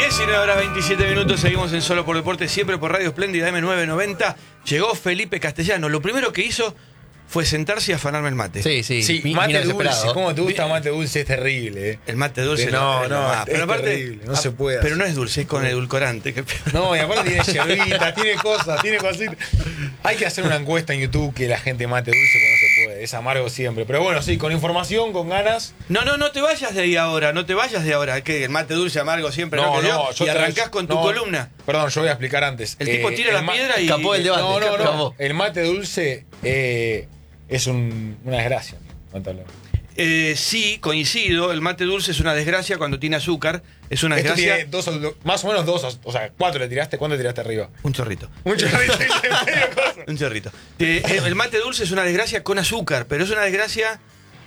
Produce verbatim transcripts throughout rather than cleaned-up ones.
diecinueve horas veintisiete minutos, seguimos en Solo por Deporte, siempre por Radio Espléndida eme novecientos noventa. Llegó Felipe Castellano. Lo primero que hizo fue sentarse y afanarme el mate. Sí, sí. Sí, mi- mate mira dulce. desesperado. ¿Cómo te gusta mate dulce? Es terrible, eh. El mate dulce. No, es no, lo más. es Pero aparte, terrible, no se puede Pero hacer. no es dulce, es con edulcorante. que- No, y aparte tiene yerbita, tiene cosas, tiene cositas. Hay que hacer una encuesta en YouTube que la gente mate dulce, porque no se puede. Es amargo siempre. Pero bueno, sí, con información, con ganas. No, no, no te vayas de ahí ahora, no te vayas de ahora. Que el mate dulce amargo siempre no, que dio, yo y te- arrancás con tu no, columna. Perdón, yo voy a explicar antes. El tipo tira el la ma- piedra y. escapó del debate. No, no, no. Acabó. El mate dulce eh, es un- una desgracia. Cuéntalo. Eh, sí, coincido. El mate dulce es una desgracia cuando tiene azúcar. Es una Esto desgracia. tiene dos, más o menos dos, o sea, cuatro le tiraste. ¿Cuánto tiraste arriba? Un chorrito. Un chorrito y medio cosa. Un chorrito. Eh, el, el mate dulce es una desgracia con azúcar, pero es una desgracia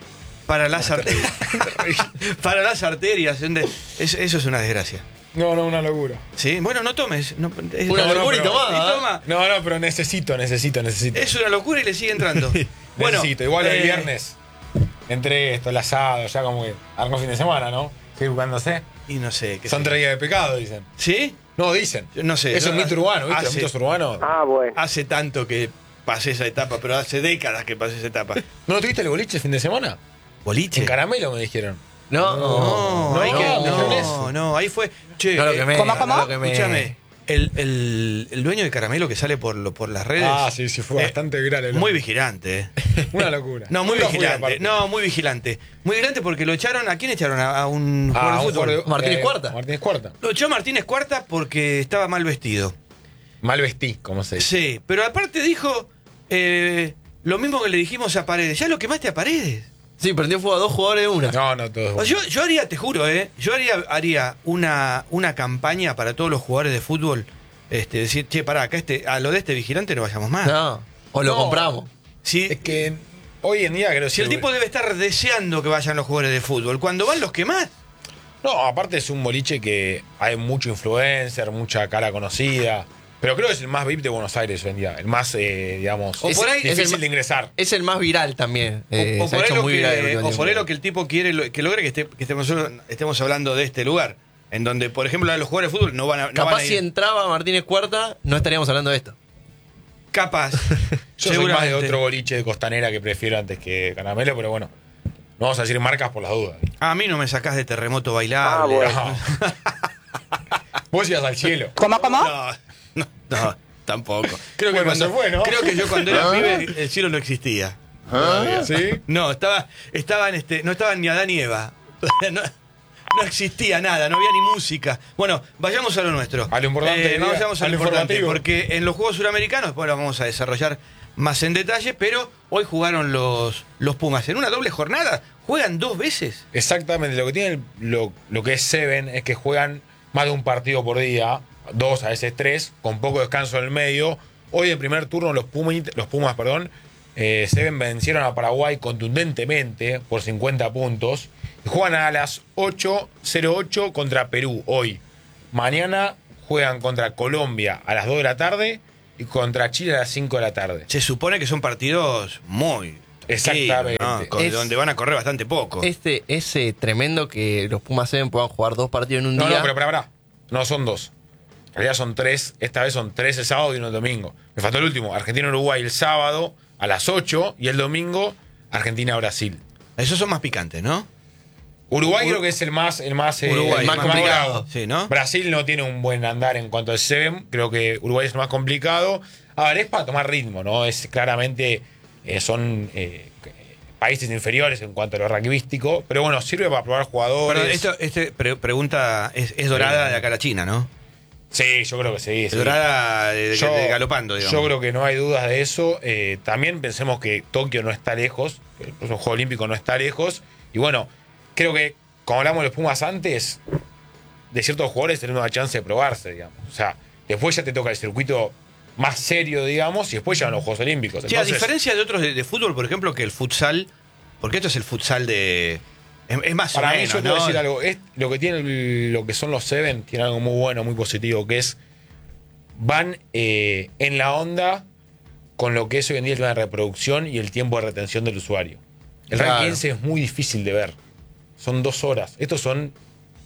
para las arterias. para las arterias. ¿entendés? Es- eso es una desgracia. No, no, una locura. ¿Sí? Bueno, no tomes. No, es, Una no, locura y pero- tomá, y ¿eh? toma. No, no, pero necesito, necesito, necesito. Es una locura y le sigue entrando. Bueno, necesito. Igual el eh, viernes, entre esto, el asado, ya como que arrancó fin de semana, ¿no? Sigue buscándose. Y no sé. qué Son sé. tres días de pecado, dicen. ¿Sí? No, dicen. Yo no sé. Eso yo- es mito urbano, ¿viste? Los hace- mitos urbanos. Ah, bueno. Hace tanto que pasé esa etapa, pero hace décadas que pasé esa etapa. ¿No tuviste el boliche el fin de semana? ¿Boliche? En Caramelo me dijeron. No, No, No, ahí que- no, no, no. no, ahí fue. Che, no lo eh, quemé. ¿Cómo, no cómo? lo quemé. escúchame, el, el, el dueño de Caramelo que sale por, lo- por las redes. Ah, sí, sí, fue eh, bastante viral. el Muy hombre. vigilante, eh. Una locura. No, muy Nunca fui, vigilante. aparte. No, muy vigilante. Muy vigilante porque lo echaron. ¿A quién echaron? A, a un Ah, jugador de un fútbol. jugador de- Martínez eh, Cuarta. Martínez Cuarta. Lo echó Martínez Cuarta porque estaba mal vestido. Mal vestí, como se dice. Sí, pero aparte dijo eh, lo mismo que le dijimos a Paredes. Ya lo quemaste a Paredes. Sí, prendió fuego a dos jugadores de una. No, no, todo es O bueno. Yo, yo haría, te juro, ¿eh? Yo haría, haría una, una campaña para todos los jugadores de fútbol. Este, decir, che, pará, acá este, a lo de este vigilante no vayamos más. No. O lo No. compramos. Si, Es que hoy en día creo si el tipo debe estar deseando que vayan los jugadores de fútbol, cuando van los que más. No, aparte es un boliche que hay mucho influencer, mucha cara conocida. Pero creo que es el más V I P de Buenos Aires hoy en día. El más, eh, digamos, O por ahí- difícil es el- de ingresar. Es el más viral también. Eh, o, o se ha por ahí hecho lo muy viral el que, último o por ahí tiempo. lo que el tipo quiere lo- que logre que, esté- que estemos, estemos hablando de este lugar. En donde, por ejemplo, los jugadores de fútbol no van a, no van Capaz a ir. si entraba Martínez Cuarta, no estaríamos hablando de esto. Capaz. Yo soy más de seguramente. otro boliche de Costanera que prefiero antes que Caramelo, pero bueno. No vamos a decir marcas por las dudas. A mí no me sacás de terremoto Ah, bailable. bueno. Vos ibas al cielo. ¿Cómo, cómo? No, no, no, tampoco. Creo que, Bueno, cuando, se fue, ¿no? creo que yo cuando era pibe el cielo no existía. ¿Sí? No, estaba, estaban este, no estaban ni Adán ni Eva. No, no existía nada, no había ni música. Bueno, vayamos a lo nuestro. A lo importante, Eh, diga, vayamos a a lo lo importante, informativo. porque en los Juegos Suramericanos, después lo vamos a desarrollar más en detalle, pero hoy jugaron los, los Pumas. En una doble jornada, juegan dos veces. Exactamente. Lo que tiene el- lo, lo que es Seven es que juegan más de un partido por día, dos, a veces tres, con poco descanso en el medio. Hoy en primer turno los Pumas, los Pumas perdón, eh, Seven vencieron a Paraguay contundentemente por cincuenta puntos. Y juegan a las ocho cero ocho contra Perú hoy. Mañana juegan contra Colombia a las dos de la tarde y contra Chile a las cinco de la tarde. Se supone que son partidos muy... Exactamente. tranquilos, ¿no? Con- Es- donde van a correr bastante poco. Este, ese tremendo que los Pumas Seven puedan jugar dos partidos en un No, día. no, pero pará, pará. No son dos. En realidad son tres. Esta vez son tres el sábado y uno el domingo. Me faltó el último. Argentina-Uruguay el sábado a las ocho y el domingo Argentina-Brasil. Esos son más picantes, ¿no? Uruguay Ur- creo que es el más, el más, eh, Uruguay, el más complicado. bravo. Sí, ¿no? Brasil no tiene un buen andar en cuanto al Seven. Creo que Uruguay es el más complicado. A ver, es para tomar ritmo, ¿no? Es claramente. eh, son eh, países inferiores en cuanto a lo rugbyístico. Pero bueno, sirve para probar jugadores. Perdón, esto, este pre- pregunta es, es dorada de acá a la China, ¿no? Sí, yo creo que sí. Es sí. dorada de, de- Yo- de galopando, digamos. Yo creo que no hay dudas de eso. Eh, también pensemos que Tokio no está lejos, que el próximo Juego Olímpico no está lejos. Y bueno, creo que, como hablamos de los Pumas antes, de ciertos jugadores tenemos una chance de probarse, digamos. O sea, después ya te toca el circuito más serio, digamos, y después llegan los Juegos Olímpicos. Sí, a Entonces, diferencia de otros de, de fútbol, por ejemplo, que el futsal, porque esto es el futsal de... Es, es más para o mí, menos, yo te voy a ¿no? decir algo. Es, lo que tiene el- lo que son los Seven tiene algo muy bueno, muy positivo, que es van eh, en la onda con lo que es hoy en día el tema de reproducción y el tiempo de retención del usuario. El Claro. ranking es muy difícil de ver. Son dos horas. Estos son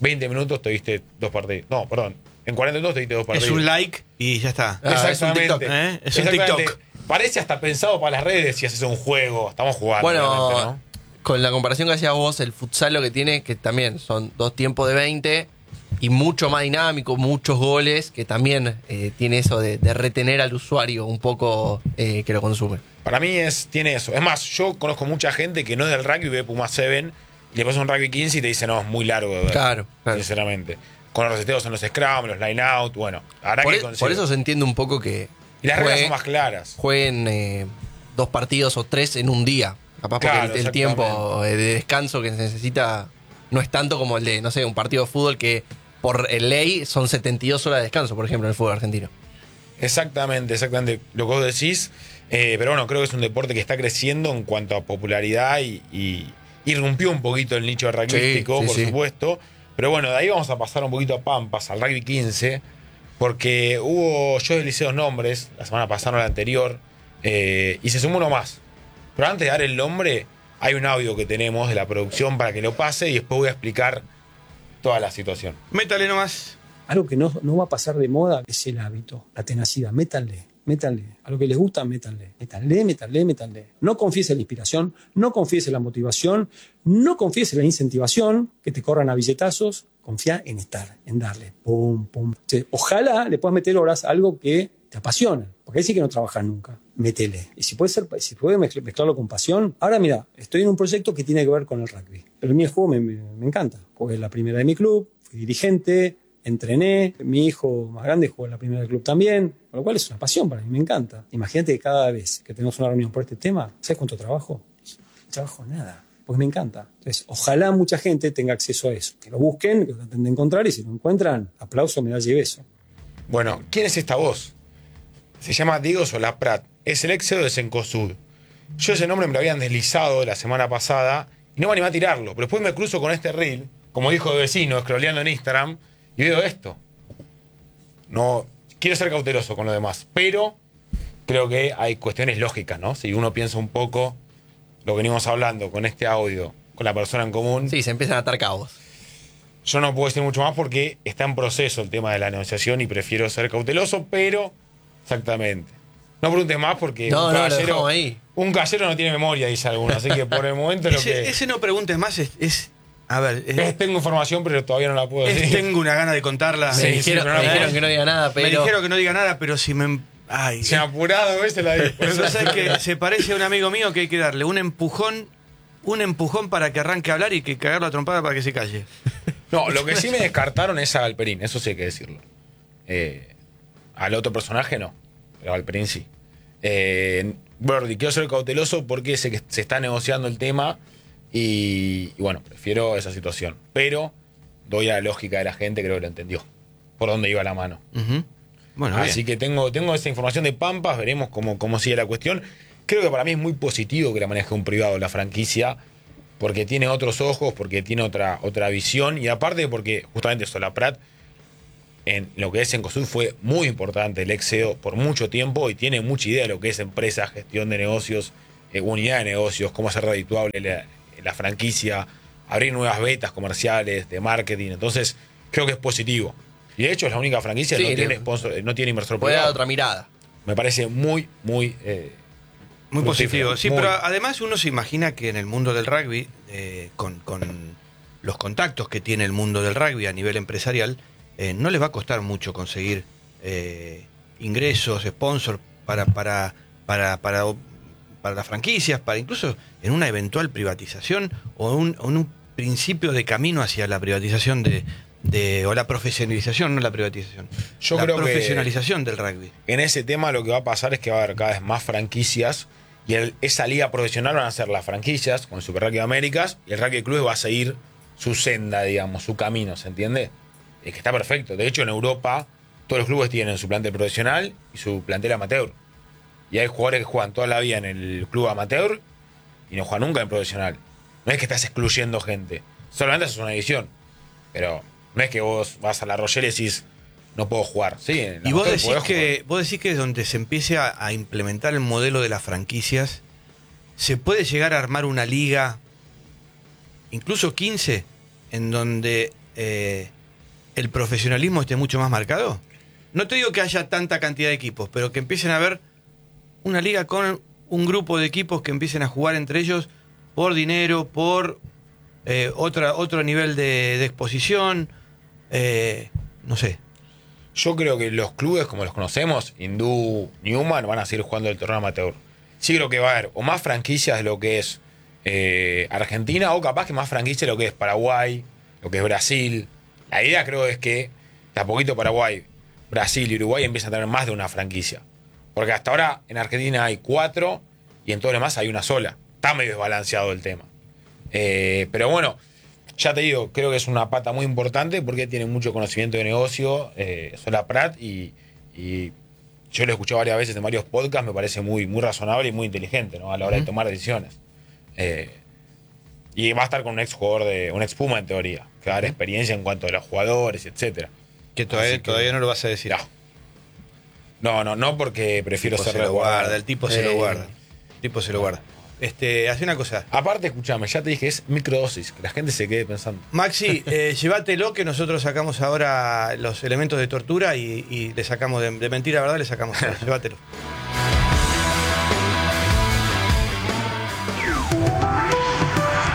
veinte minutos te diste dos partidos. No, perdón. En cuarenta minutos te diste dos partidos. Es un like y ya está. Ah, es un Exactamente. TikTok, ¿eh? Es un Exactamente. TikTok. Parece hasta pensado para las redes si haces un juego. Estamos jugando. Bueno, realmente, ¿no? con la comparación que hacías vos, el futsal lo que tiene es que también son dos tiempos de veinte y mucho más dinámico, muchos goles, que también eh, tiene eso de, de retener al usuario un poco eh, que lo consume. Para mí es, tiene eso. Es más, yo conozco mucha gente que no es del rugby, ve Puma siete y le pasa un rugby quince y te dice, no, es muy largo de ver. Claro, claro. Sinceramente. Con los reseteos en los scrum, los line out, bueno. Habrá Por, que e- conseguir. por eso se entiende un poco que Y las reglas juegue- son más claras. jueguen eh, dos partidos o tres en un día. Capaz porque Claro, el, el exactamente. tiempo eh, de descanso que se necesita no es tanto como el de, no sé, un partido de fútbol que por ley son setenta y dos horas de descanso, por ejemplo, en el fútbol argentino. Exactamente, exactamente lo que vos decís. Eh, pero bueno, creo que es un deporte que está creciendo en cuanto a popularidad y, y irrumpió un poquito el nicho rugbyístico, Sí, sí, por sí. supuesto. Pero bueno, de ahí vamos a pasar un poquito a Pampas, al rugby quince, porque hubo, yo deslicé dos nombres, la semana pasada, no la anterior, eh, y se sumó uno más. Pero antes de dar el nombre, hay un audio que tenemos de la producción para que lo pase y después voy a explicar toda la situación. Métale nomás. Algo que no, no va a pasar de moda es el hábito, la tenacidad. Métanle, métanle. A lo que les gusta, métanle. Métanle, métanle, métanle. No confíes en la inspiración, no confíes en la motivación, no confíes en la incentivación, que te corran a billetazos. Confía en estar, en darle. Pum, pum. O sea, ojalá le puedas meter horas a algo que te apasiona, porque ahí sí que no trabajas nunca. Métele. Y si puede ser, si puede mezcl- mezclarlo con pasión. Ahora mira, estoy en un proyecto que tiene que ver con el rugby. Pero a mí el juego me, me, me encanta. Jugué en la primera de mi club, fui dirigente, entrené, mi hijo más grande jugó en la primera del club también, con lo cual es una pasión para mí, me encanta. Imagínate que cada vez que tenemos una reunión por este tema, ¿sabes cuánto trabajo? No trabajo nada, porque me encanta. Entonces, ojalá mucha gente tenga acceso a eso. Que lo busquen, que lo traten de encontrar y si lo encuentran, aplauso, medalla y beso. Bueno, ¿quién es esta voz? Se llama Diego Solaprat, es el ex C E O de Cencosud. Yo ese nombre me lo habían deslizado la semana pasada y no me animé a tirarlo, pero después me cruzo con este reel, como dijo de vecino, scrolleando en Instagram, y veo esto. No, quiero ser cauteloso con lo demás, pero creo que hay cuestiones lógicas, ¿no? Si uno piensa un poco lo que venimos hablando con este audio, con la persona en común, Sí, se empiezan a atar cabos. yo no puedo decir mucho más porque está en proceso el tema de la negociación y prefiero ser cauteloso, pero exactamente. No preguntes más porque No, un no, lo caballero, dejamos ahí. un caballero no tiene memoria, dice alguno, así que por el momento lo Ese, que ese no preguntes más, es. es- a ver, es- es, tengo información, pero todavía no la puedo es- decir. tengo una gana de contarla. Sí, me sí, dijeron, pero no me la dijeron puedo- que no diga nada, Me pero dijeron que no diga nada, pero si me. Ay, Se ha apurado a veces la digo. Por eso- Pero sabes que se parece a un amigo mío que hay que darle un empujón, un empujón para que arranque a hablar y que cagarlo a trompada para que se calle. No, lo que sí me descartaron es a Galperín, eso sí hay que decirlo. Eh, al otro personaje no, pero a Galperín sí. Eh, Brody, quiero ser cauteloso porque sé que se está negociando el tema y, y bueno, prefiero esa situación. Pero doy a la lógica de la gente, creo que lo entendió. Por dónde iba la mano. Ujú. Bueno, Así bien. que tengo, tengo esa información de Pampas, veremos cómo, cómo sigue la cuestión. Creo que para mí es muy positivo que la maneje un privado la franquicia, porque tiene otros ojos, porque tiene otra, otra visión, y aparte porque justamente Solaprat, en lo que es Cencosud, fue muy importante el ex C E O por mucho tiempo y tiene mucha idea de lo que es empresa, gestión de negocios, eh, unidad de negocios, cómo hacer redituable la, la franquicia, abrir nuevas vetas comerciales, de marketing. Entonces, creo que es positivo. Y de hecho es la única franquicia que Sí, no, tiene le- sponsor, no tiene inversor puede dar privado. otra mirada. Me parece muy, muy... eh, Muy positivo. Sí, muy. pero además uno se imagina que en el mundo del rugby, eh, con, con los contactos que tiene el mundo del rugby a nivel empresarial, eh, no les va a costar mucho conseguir eh, ingresos, sponsors para, para, para, para, para las franquicias, para incluso en una eventual privatización o un, o en un principio de camino hacia la privatización de, de o la profesionalización, no la privatización. Yo la creo que- profesionalización del rugby. En ese tema lo que va a pasar es que va a haber cada vez más franquicias y el- esa liga profesional van a ser las franquicias con el Super Rugby Américas y el Rugby Club va a seguir su senda, digamos, su camino, ¿se entiende? Es que está perfecto. De hecho, en Europa todos los clubes tienen su plantel profesional y su plantel amateur. Y hay jugadores que juegan toda la vida en el club amateur y no juegan nunca en profesional. No es que estás excluyendo gente, solamente es una división. Pero no es que vos vas a la Rochelle y decís, no puedo jugar. Sí, en la Y vos amateur decís podés que vos decís que donde se empiece a, a implementar el modelo de las franquicias, se puede llegar a armar una liga, incluso quince, en donde eh, el profesionalismo esté mucho más marcado? No te digo que haya tanta cantidad de equipos, pero que empiecen a haber una liga con un grupo de equipos que empiecen a jugar entre ellos por dinero, por eh, otra, otro nivel de, de exposición, eh, no sé. Yo creo que los clubes como los conocemos, Hindú, Newman, van a seguir jugando el torneo amateur. Sí creo que va a haber o más franquicias de lo que es eh, Argentina, o capaz que más franquicias de lo que es Paraguay, lo que es Brasil. La idea creo es que de a poquito Paraguay, Brasil y Uruguay empiezan a tener más de una franquicia. Porque hasta ahora en Argentina hay cuatro y en todo lo demás hay una sola. Está medio desbalanceado el tema. Eh, pero bueno, ya te digo, creo que es una pata muy importante porque tiene mucho conocimiento de negocio, eh, Sola Prat, y, y yo lo he escuchado varias veces en varios podcasts, me parece muy, muy razonable y muy inteligente, ¿no? A la hora uh-huh. de tomar decisiones. Eh, y va a estar con un ex jugador, de un ex Puma en teoría, que va a dar experiencia en cuanto a los jugadores, etcétera. Que todavía, que todavía no lo vas a decir. No, no, no, no porque prefiero ser se lo guarda, el tipo eh. se lo guarda. El tipo se lo guarda. Este, hace una cosa. Aparte, escúchame, ya te dije, es microdosis, que la gente se quede pensando. Maxi, eh, llévatelo, que nosotros sacamos ahora los elementos de tortura y, y le sacamos de, de mentira, ¿verdad? Le sacamos. Llévatelo.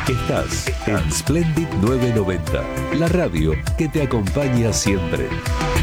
Estás en Splendid novecientos noventa, la radio que te acompaña siempre.